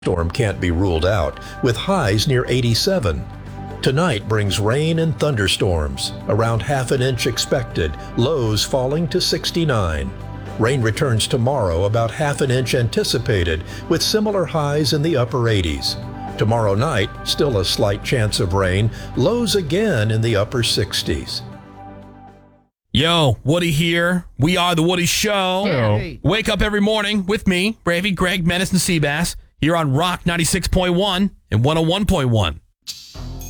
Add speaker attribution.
Speaker 1: Storm can't be ruled out, with highs near 87. Tonight brings rain and thunderstorms, around half an inch expected, lows falling to 69. Rain returns tomorrow, about half an inch anticipated, with similar highs in the upper 80s. Tomorrow night, still a slight chance of rain, lows again in the upper 60s.
Speaker 2: Yo, Woody here. We are The Woody Show.
Speaker 3: Hey.
Speaker 2: Wake up every morning with me, Bravey, Greg, Menace, and Seabass, here on Rock 96.1 and 101.1.